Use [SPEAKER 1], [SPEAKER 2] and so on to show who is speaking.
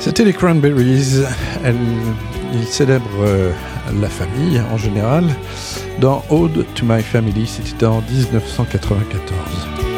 [SPEAKER 1] C'était les Cranberries. Ils célèbrent la famille en général. Dans Ode to My Family, c'était en 1994.